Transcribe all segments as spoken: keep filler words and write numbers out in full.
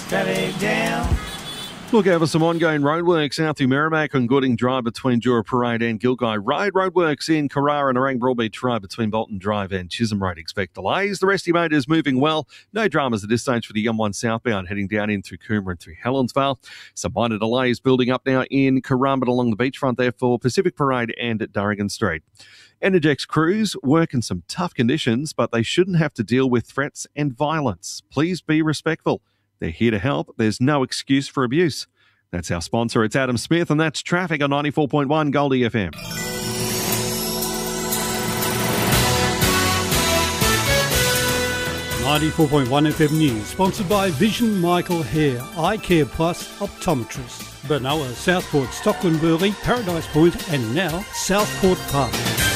Traffic down. Look over some ongoing roadworks out through Merrimack on Gooding Drive between Jura Parade and Gilgai Road. Roadworks in Carrara and Orang Broadbeach Drive between Bolton Drive and Chisholm Road. Expect delays. The rest of your motor is moving well. No dramas at this stage for the M one southbound heading down in through Coomera and through Helensvale. Some minor delays building up now in Currumbin along the beachfront there for Pacific Parade and at Durrigan Street. Energex crews work in some tough conditions, but they shouldn't have to deal with threats and violence. Please be respectful. They're here to help. There's no excuse for abuse. That's our sponsor. It's Adam Smith, and that's Traffic on ninety-four point one Goldie F M. ninety-four point one F M News, sponsored by Vision Michael Hare, Eye Care Plus Optometrist, Benoa, Southport, Stockland Burley, Paradise Point, and now Southport Park.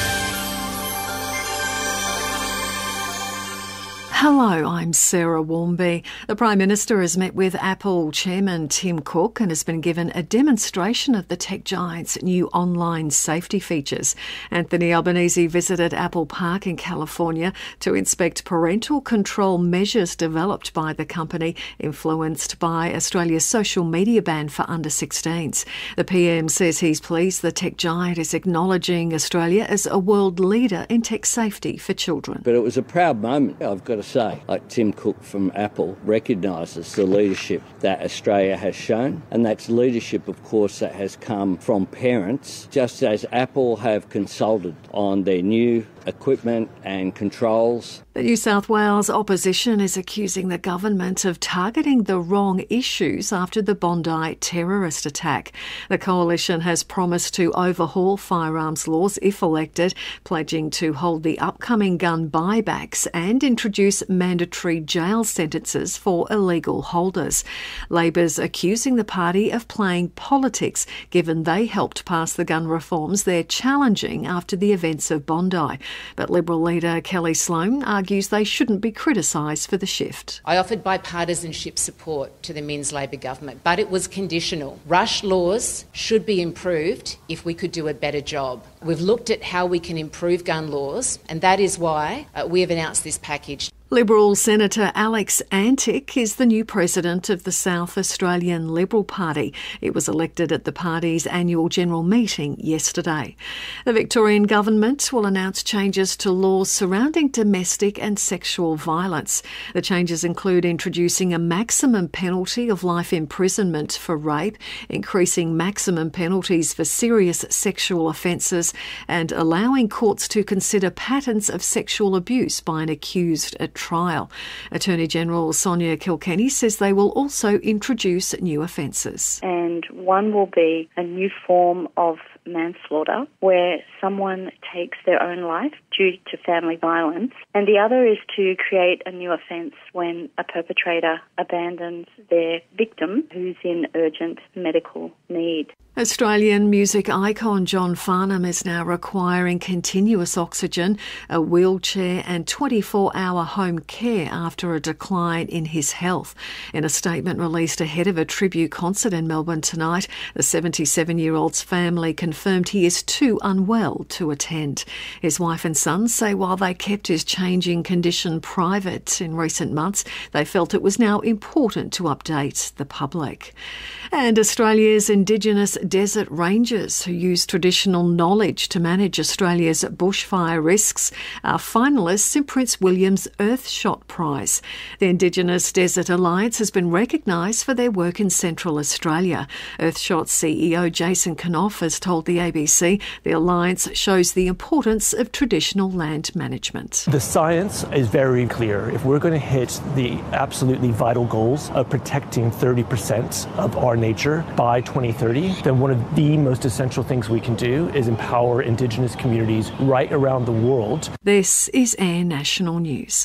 Hello, I'm Sarah Warmby. The Prime Minister has met with Apple Chairman Tim Cook and has been given a demonstration of the tech giant's new online safety features. Anthony Albanese visited Apple Park in California to inspect parental control measures developed by the company, influenced by Australia's social media ban for under sixteens. The P M says he's pleased the tech giant is acknowledging Australia as a world leader in tech safety for children. But it was a proud moment, I've got to say, like Tim Cook from Apple recognises the leadership that Australia has shown, and that's leadership, of course, that has come from parents, just as Apple have consulted on their new equipment and controls. The New South Wales opposition is accusing the government of targeting the wrong issues after the Bondi terrorist attack. The coalition has promised to overhaul firearms laws if elected, pledging to hold the upcoming gun buybacks and introduce mandatory jail sentences for illegal holders. Labor's accusing the party of playing politics, given they helped pass the gun reforms they're challenging after the events of Bondi. But Liberal leader Kelly Sloan argues they shouldn't be criticised for the shift. I offered bipartisanship support to the Minns Labor government, but it was conditional. Rush laws should be improved if we could do a better job. We've looked at how we can improve gun laws, and that is why uh, we have announced this package. Liberal Senator Alex Antic is the new president of the South Australian Liberal Party. It was elected at the party's annual general meeting yesterday. The Victorian government will announce changes to laws surrounding domestic and sexual violence. The changes include introducing a maximum penalty of life imprisonment for rape, increasing maximum penalties for serious sexual offences, and allowing courts to consider patterns of sexual abuse by an accused at trial. Attorney General Sonia Kilkenny says they will also introduce new offences. And one will be a new form of manslaughter, where someone takes their own life due to family violence, and the other is to create a new offence when a perpetrator abandons their victim who's in urgent medical need. Australian music icon John Farnham is now requiring continuous oxygen, a wheelchair and twenty-four hour home care after a decline in his health. In a statement released ahead of a tribute concert in Melbourne tonight, the seventy-seven-year-old's family confirmed he is too unwell to attend. His wife and son say while they kept his changing condition private in recent months, they felt it was now important to update the public. And Australia's Indigenous desert rangers, who use traditional knowledge to manage Australia's bushfire risks, are finalists in Prince William's Earthshot Prize. The Indigenous Desert Alliance has been recognised for their work in Central Australia. Earthshot C E O Jason Knopf has told the A B C the alliance shows the importance of traditional land management. The science is very clear. If we're going to hit the absolutely vital goals of protecting thirty percent of our nature by twenty thirty, then one of the most essential things we can do is empower Indigenous communities right around the world. This is Air National News.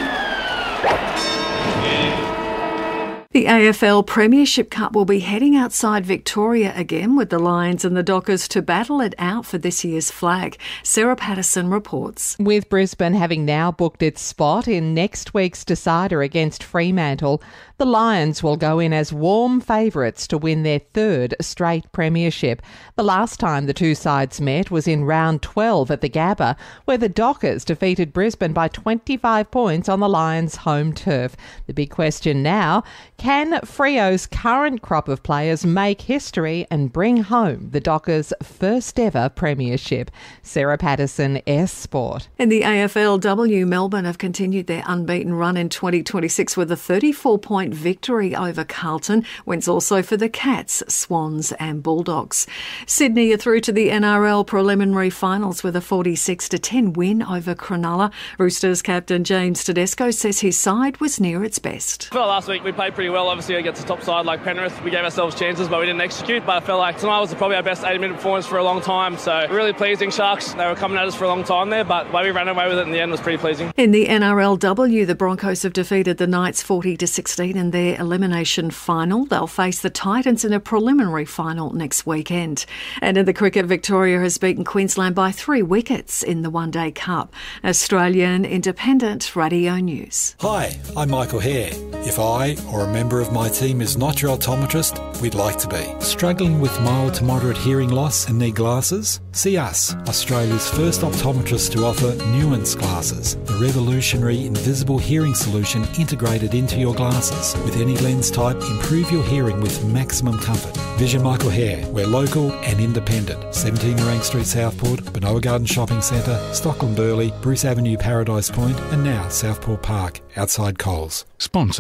The A F L Premiership Cup will be heading outside Victoria again, with the Lions and the Dockers to battle it out for this year's flag. Sarah Patterson reports. With Brisbane having now booked its spot in next week's decider against Fremantle, The Lions will go in as warm favourites to win their third straight premiership. The last time the two sides met was in round twelve at the Gabba, where the Dockers defeated Brisbane by twenty-five points on the Lions' home turf. The big question now, can Freo's current crop of players make history and bring home the Dockers' first ever premiership? Sarah Patterson, S Sport. In the A F L W, Melbourne have continued their unbeaten run in twenty twenty-six with a thirty-four point victory over Carlton. Wins also for the Cats, Swans and Bulldogs. Sydney are through to the N R L preliminary finals with a forty-six to ten win over Cronulla. Roosters captain James Tedesco says his side was near its best. I felt last week we played pretty well, obviously against the top side like Penrith. We gave ourselves chances but we didn't execute, but I felt like tonight was probably our best eighty minute performance for a long time, so really pleasing. Sharks, they were coming at us for a long time there, but the way we ran away with it in the end was pretty pleasing. In the N R L W, the Broncos have defeated the Knights forty to sixteen in their elimination final. They'll face the Titans in a preliminary final next weekend. And in the cricket, Victoria has beaten Queensland by three wickets in the One Day Cup. Australian Independent Radio News. Hi, I'm Michael Hare. If I or a member of my team is not your optometrist, we'd like to be. Struggling with mild to moderate hearing loss and need glasses? See us, Australia's first optometrist to offer Nuance glasses, the revolutionary invisible hearing solution integrated into your glasses. With any lens type, improve your hearing with maximum comfort. Vision Michael Hare. We're local and independent. seventeen Nerang Street, Southport, Benoa Garden Shopping Centre, Stockland Burleigh, Bruce Avenue, Paradise Point, and now Southport Park, outside Coles. Sponsor.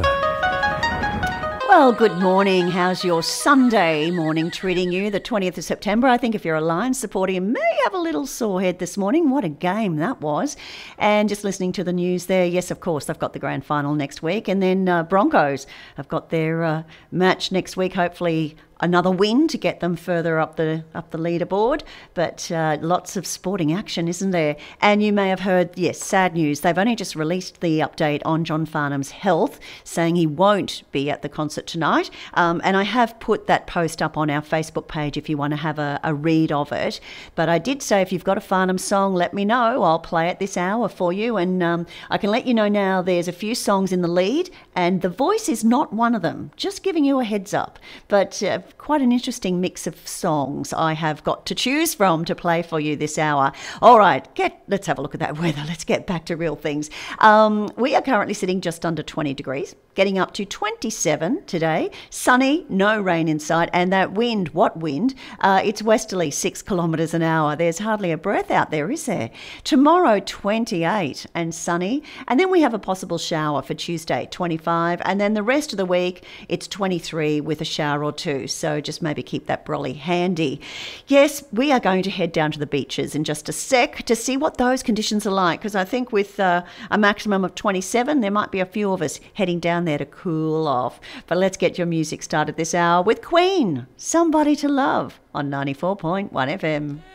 Well, good morning. How's your Sunday morning treating you? The twentieth of September. I think if you're a Lions supporter, you may have a little sore head this morning. What a game that was. And just listening to the news there, yes, of course, they've got the grand final next week. And then uh, Broncos have got their uh, match next week, hopefully another win to get them further up the up the leaderboard. But uh, lots of sporting action, isn't there? And you may have heard, yes, sad news. They've only just released the update on John Farnham's health, saying he won't be at the concert tonight. Um, and I have put that post up on our Facebook page if you want to have a, a read of it. But I did say if you've got a Farnham song, let me know. I'll play it this hour for you. And um, I can let you know now there's a few songs in the lead, and The Voice is not one of them. Just giving you a heads up. But uh, quite an interesting mix of songs I have got to choose from to play for you this hour. All right, get let's have a look at that weather. Let's get back to real things. Um, we are currently sitting just under twenty degrees, getting up to twenty-seven today. Sunny, no rain in sight, and that wind, what wind? Uh, it's westerly, six kilometres an hour. There's hardly a breath out there, is there? Tomorrow, twenty-eight and sunny, and then we have a possible shower for Tuesday, twenty-five, and then the rest of the week, it's twenty-three with a shower or two. So just maybe keep that brolly handy. Yes, we are going to head down to the beaches in just a sec to see what those conditions are like, because I think with uh, a maximum of twenty-seven, there might be a few of us heading down there to cool off. But let's get your music started this hour with Queen, Somebody to Love on ninety-four point one F M.